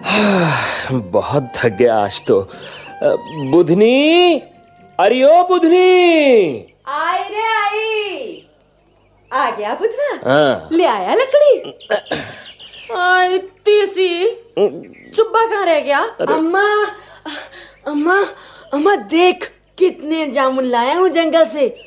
बहुत थक गया आज तो। बुधनी, अरे ओ बुधनी। आई रे आई। आ गया बुधवा? हाँ। ले आया लकड़ी? इतनी सी चुब्बा कहाँ रह गया? अम्मा, अम्मा, अम्मा देख कितने जामुन लाया हूँ जंगल से।